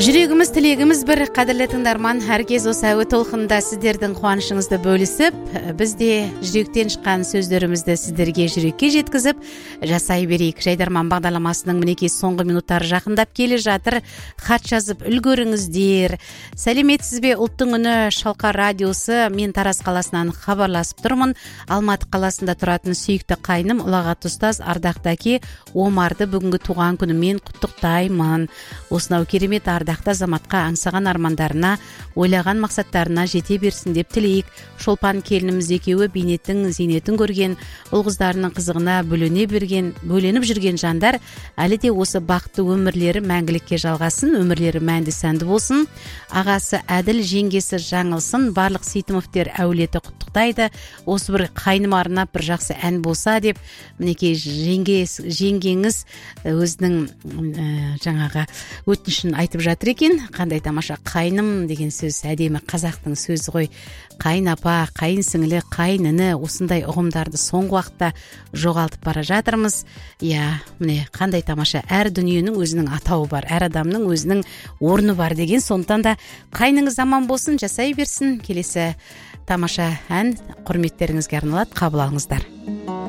Жүрегіміз, тілегіміз бір, қадірлі тыңдарман, әркез осы әуе толқынында сіздердің қуанышыңызды бөлісіп, бізде жүректен шыққан сөздерімізді сіздерге жүрекке жеткізіп, жасай берейік. Жайдарман бағдарламасының мінекей соңғы минуттары жақындап келе жатыр. Хат жазып үлгеріңіздер. Сәлеметсіз бе, ұлттың үні Шалқар радиосы, мен Тараз қаласынан хабарласып тұрмын. Алматы қаласында тұратын сүйікті қайным, ұлағатты ұстаз Ардақты әке Омарды бүгінгі туған күнімен құттықтаймын. Осынау керемет ардақты азаматқа аңсаған армандарына, ойлаған мақсаттарына жете берсін деп тілейік. Шолпан келініміз екеуі бейнеттің зейнетін көрген, ұл-қыздарының қызығына бөленіп жүрген жандар әлі де осы бақытты өмірлері мәңгілікке жалғасын, өмірлері мәнді сәнді болсын. Ағасы Әділ, жеңгесі жаңылсын, барлық Сейтімовтер әулеті құттықтайды. Осы бір қайным арнап бір жақсы ән болса деп, мінекей жеңгеңіз өзінің жаңағы өтінішін айтып жатыр екен. Қандай тамаша, қайным деген сөз әдемі қазақтың сөзі ғой. Қайнапа, қайын сіңілі, қайныны, осындай ұғымдарды соңғы уақытта жоғалтып бара жатырмыз. Иә, міне қандай тамаша, әр дүниенің өзінің атауы бар, әр адамның өзінің орны бар деген. Сондықтан да қайныңыз аман болсын, жасай берсін. Келесі тамаша ән құрметтеріңізге арналады, қабыл алыңыздар.